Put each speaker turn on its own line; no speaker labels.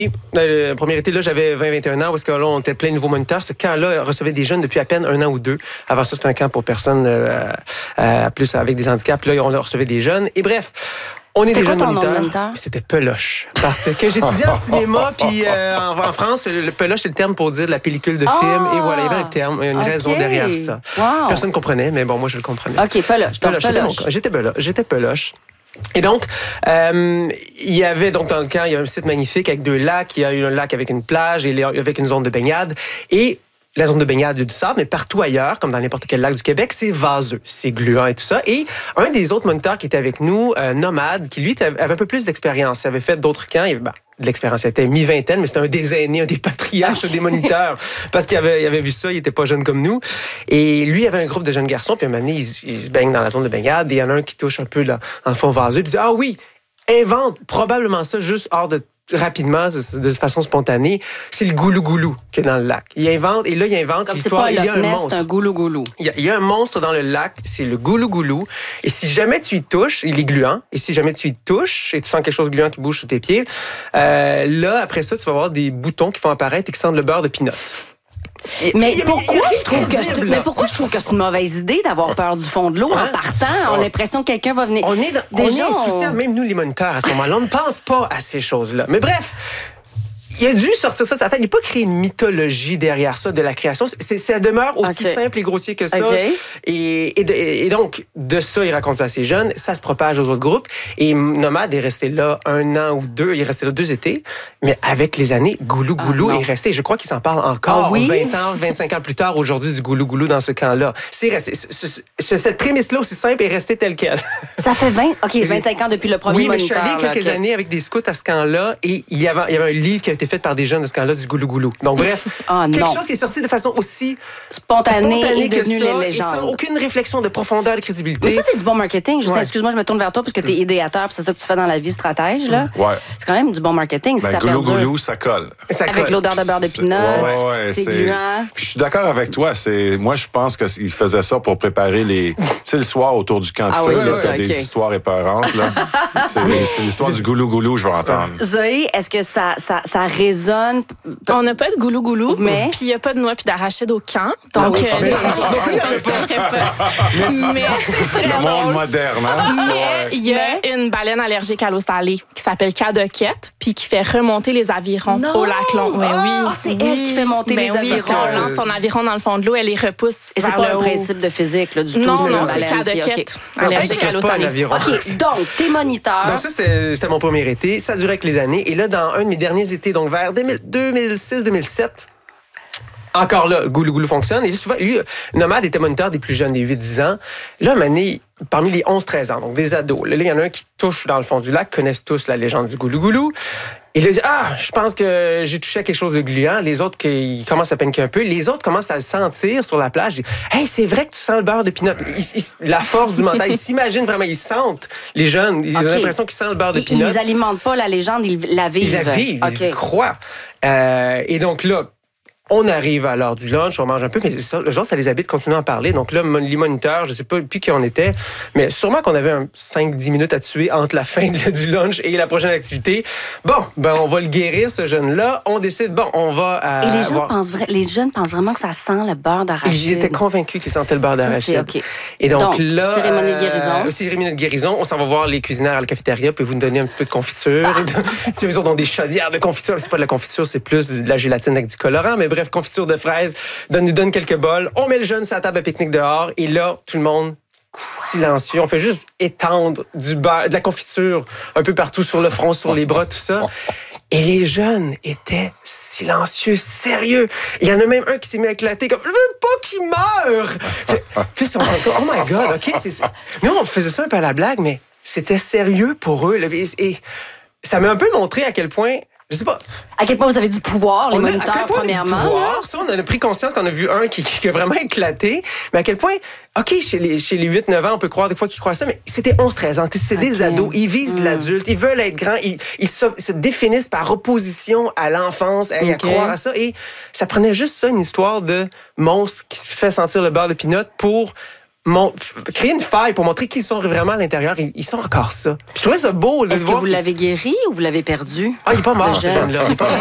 Le premier été, là, j'avais 20-21 ans, parce que là, on était plein de nouveaux moniteurs. Ce camp-là recevait des jeunes depuis à peine 1 an ou 2. Avant ça, c'était un camp pour personnes plus avec des handicaps. Là, on recevait des jeunes. Et bref, on est des jeunes moniteurs. C'était peloche. Parce que j'étudiais en cinéma, puis en France, le peloche, c'est le terme pour dire de la pellicule de film. Et voilà, il y avait un terme, une raison derrière ça.
Wow.
Personne ne comprenait, mais bon, moi, je le comprenais.
OK, peloche.
J'étais peloche. Et donc, il y avait donc dans le camp, il y a un site magnifique avec 2 lacs. Il y a eu un lac avec une plage et avec une zone de baignade. Et la zone de baignade, il y a du sable, mais partout ailleurs, comme dans n'importe quel lac du Québec, c'est vaseux, c'est gluant et tout ça. Et un des autres moniteurs qui était avec nous, Nomade, qui lui avait un peu plus d'expérience, il avait fait d'autres camps, il avait de l'expérience, il était mi-vingtaine, mais c'était un des aînés, un des patriarches des moniteurs, parce qu'il avait vu ça, il était pas jeune comme nous. Et lui, il avait un groupe de jeunes garçons, puis un moment donné, ils se baignent dans la zone de baignade, et il y en a un qui touche un peu là, en fond vaseux, puis il dit « Ah oui, invente probablement ça juste rapidement, de façon spontanée, c'est le goulou-goulou qu'il y a dans le lac. Il invente l'histoire.
Il y a un monstre. C'est un goulou-goulou.
Il y a un monstre dans le lac, c'est le goulou-goulou. Et si jamais tu y touches, il est gluant. Et si jamais tu y touches et tu sens quelque chose de gluant qui bouge sous tes pieds, là, après ça, tu vas avoir des boutons qui vont apparaître et qui sentent le beurre de pinot.
Mais pourquoi je trouve que c'est une mauvaise idée d'avoir peur du fond de l'eau en partant? On a l'impression que quelqu'un va venir.
On est insouciants, même nous les moniteurs à ce moment-là. On ne pense pas à ces choses-là. Mais bref, il a dû sortir ça de sa tête. Il n'a pas créé une mythologie derrière ça de la création. Ça demeure aussi simple et grossier que ça. Et donc, de ça, il raconte ça à ses jeunes. Ça se propage aux autres groupes. Et Nomade est resté là 1 an ou 2. Il est resté là 2 étés. Mais avec les années, goulou-goulou est resté. Je crois qu'il s'en parle encore 20 ans, 25 ans plus tard, aujourd'hui, du goulou-goulou dans ce camp-là. C'est resté. Cette prémisse-là, aussi simple, est restée telle qu'elle.
Ça fait 25 ans depuis le premier moniteur.
Oui, mais je suis allé quelques années avec des scouts à ce camp-là. Et il y avait un livre qui a été fait par des jeunes de ce camp-là, du goulou-goulou. Donc, bref, quelque chose qui est sorti de façon aussi
spontanée et
devenue
les légendes.
Et sans aucune réflexion de profondeur, de crédibilité.
Mais ça, c'est du bon marketing. Juste, excuse-moi, je me tourne vers toi parce que tu es idéateur, puis c'est ça que tu fais dans la vie, stratège. Là.
Ouais.
C'est quand même du bon marketing.
Ben, goulou-goulou, ça colle.
Avec l'odeur de beurre de pinot, c'est gluant.
Puis je suis d'accord avec toi. Moi, je pense qu'il faisait ça pour préparer les... Tu sais, le soir, autour du camp de feu, des histoires épeurantes. Là. C'est l'histoire du goulou-goulou, je veux entendre.
Zoé, est-ce que ça résonne?
On n'a pas de goulou-goulou,
mais
puis il n'y a pas de noix puis d'arachide au camp. Donc, ça ne fonctionnerait pas. Mais c'est très
le monde moderne, hein?
Mais il y a une baleine allergique à l'eau salée qui s'appelle Cadoquette, puis qui fait remonter les avirons au lac Long.
C'est elle qui fait monter les avirons.
Parce qu'on lance son aviron dans le fond de l'eau, elle les repousse.
Et c'est pas un principe de physique là, du tout.
Non, c'est Cadoquette allergique à l'eau salée.
OK, donc, t'es moniteur.
Donc ça, c'était mon premier été. Ça durait avec les années. Et là, dans un de mes derniers étés, donc vers 2006-2007, encore là, goulou-goulou fonctionne. Et souvent, lui, Nomade était moniteur des plus jeunes, des 8-10 ans. Là, une année, parmi les 11-13 ans, donc des ados, là, il y en a un qui touche dans le fond du lac, connaissent tous la légende du goulou-goulou. Il a dit, je pense que j'ai touché à quelque chose de gluant. Les autres, ils commencent à paniquer un peu. Les autres commencent à le sentir sur la plage. Ils disent, hey, c'est vrai que tu sens le beurre de pinot. La force du mental. Ils s'imaginent vraiment, ils sentent, les jeunes, ils ont l'impression qu'ils sentent le beurre de pinot.
Ils alimentent pas la légende, ils la vivent.
Ils la vivent, ils y croient. Et donc là, on arrive à l'heure du lunch, on mange un peu, mais ça, le genre, ça les habite de continuer à en parler. Donc là, les moniteurs, je ne sais pas plus qui on était, mais sûrement qu'on avait 5-10 minutes à tuer entre la fin du lunch et la prochaine activité. Bon, on va le guérir, ce jeune-là. On décide, on va...
et les jeunes pensent vraiment que ça sent le beurre d'arachide.
J'étais convaincu qu'ils sentaient le beurre d'arachide.
OK.
Et donc là...
Cérémonie de guérison.
Cérémonie de guérison. On s'en va voir les cuisinières à la cafétéria, puis vous nous donner un petit peu de confiture. Eux autres ont des chaudières de confiture. C'est pas de la confiture, c'est plus de la gélatine avec du colorant, mais bref, confiture de fraises. Nous donne quelques bols. On met le jeune sur la table à pique-nique dehors. Et là, tout le monde silencieux. On fait juste étendre du beurre, de la confiture un peu partout sur le front, sur les bras, tout ça. Et les jeunes étaient silencieux, sérieux. Il y en a même un qui s'est mis à éclater comme « Je veux pas qu'il meure! » Puis ils sont encore « Oh my God, OK, c'est... » Nous, on faisait ça un peu à la blague, mais c'était sérieux pour eux. Et ça m'a un peu montré à quel point... Je sais pas.
À quel point vous avez du pouvoir, les moniteurs, premièrement?
Ça, on a pris conscience qu'on a vu un qui a vraiment éclaté. Mais à quel point, OK, chez les 8-9 ans, on peut croire des fois qu'ils croient ça, mais c'était 11-13 ans. C'est des ados. Ils visent l'adulte. Ils veulent être grands. Ils se définissent par opposition à l'enfance, à croire à ça. Et ça prenait juste ça, une histoire de monstre qui se fait sentir le beurre de pinot pour créer une faille pour montrer qu'ils sont vraiment à l'intérieur. Ils sont encore ça. Puis je trouvais ça beau.
Est-ce que vous l'avez guéri ou vous l'avez perdu?
Ah, il est pas mort, ce jeune-là. Il est pas mort.